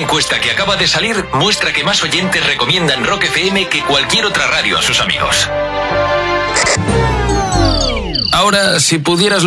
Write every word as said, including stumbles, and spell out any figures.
encuesta que acaba de salir muestra que más oyentes recomiendan Rock F M que cualquier otra radio a sus amigos. Ahora, si pudieras